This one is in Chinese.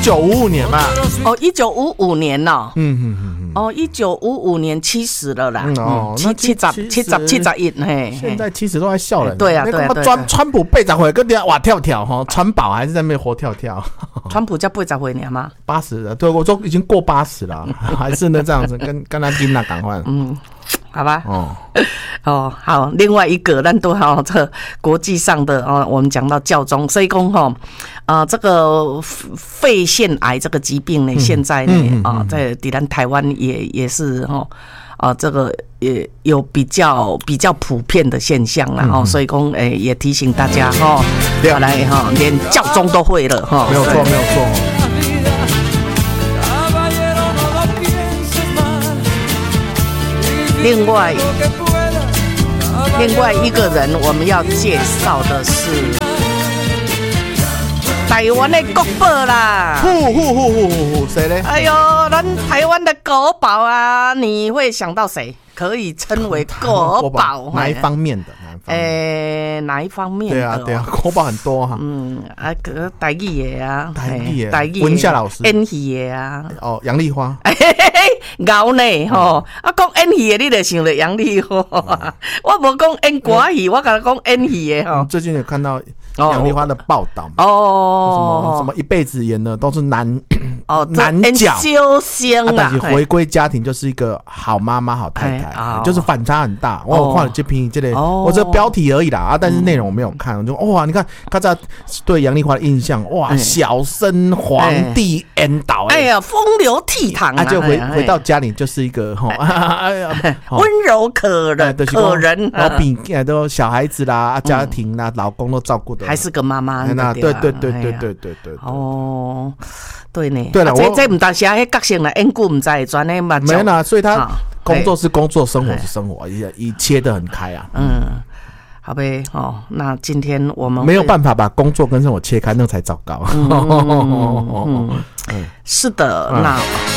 1955年嘛。 哦，1955年哦。哦，1955年70了啦。71嘿。 现在70都还笑人。 对啊。 川普80岁跟人家哇跳跳哈，川宝还是在那边活跳跳。 川普才80岁呢吗 ？80了，对，我说已经过80了，还是那这样子，跟他囡仔赶快。 好吧。好，另外一个，咱都好这国际上的我们讲到教宗，所以讲这个肺腺癌这个疾病呢，现在呢在咱台湾也是这个也有比较普遍的现象啦所以讲也提醒大家来连教宗都会了没有错。 另外一个人我们要介绍的是台湾的国宝啦。 谁呢？ 哎呦，咱台湾的国宝啊，你会想到谁？可以称为国宝？ 哪一方面的？ 哪一方面的？ 对啊，国宝很多哈。 台语的啊， 台语文夏老师， 演戏的啊。 杨丽花。 牛呢讲演戏的，你就想到杨丽花。我无讲演歌戏，我甲你讲演戏的最近有看到杨丽花的报道什么一辈子演的都是男角修仙啦， 但是回归家庭就是一个好妈妈、好太太，就是反差很大。我有看了这篇这类，我这标题而已啦但是内容我没有看。我就哇，你看他在对杨丽花的印象，哇，小生皇帝演导， 哎呀，风流倜傥就回到家里就是一个温柔可人， 然后比都小孩子啦、家庭啦、老公都照顾的， 还是个妈妈。 对。 对呢。 对了， 这不但是迄角色啦，演久唔知专呢嘛。 没啦，所以他工作是工作，生活是生活，也切得很开啊。 好呗，那今天我们没有办法把工作跟生活切开，那才糟糕。 是的，那。